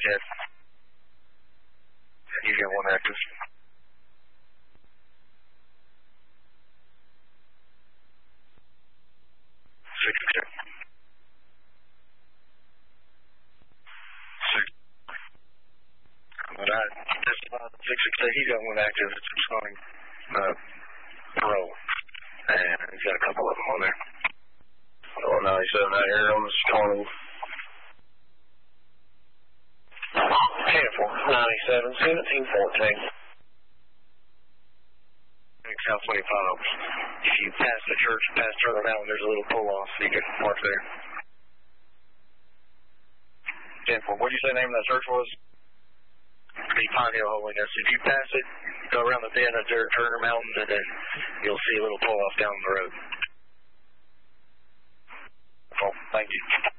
ahead. He's got one active. 6. All right. That's 668. He's got one active. It's responding parole. And he's got a couple of them on there. 97 out here on the 20. 97, 1714. South 25. If you pass the church, past Turner Mountain, there's a little pull-off, so you can park there. 10-4. What did you say the name of that church was? The Pine Hill Holiness. If you pass it, go around the bend of Turner Mountain, and then you'll see a little pull-off down the road. Cool. Thank you.